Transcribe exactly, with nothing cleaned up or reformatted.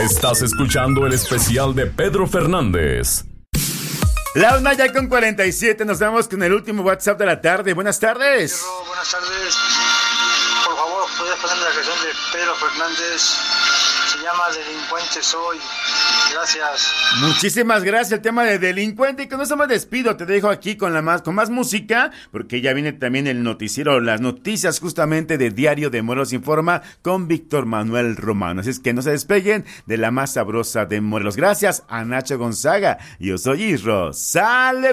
Estás escuchando el especial de Pedro Fernández. La una ya con cuarenta y siete, nos vamos con el último WhatsApp de la tarde. Buenas tardes. Pedro, buenas tardes. Por favor, ¿puedes ponerme la canción de Pedro Fernández? Se llama Delincuente Soy. Gracias. Muchísimas gracias. El tema de Delincuente. Y con eso me despido. Te dejo aquí con la más, con más música, porque ya viene también el noticiero, las noticias justamente de Diario de Morelos Informa con Víctor Manuel Romano. Así es que no se despeguen de la más sabrosa de Morelos. Gracias a Nacho Gonzaga. Yo soy Isro. ¡Sale!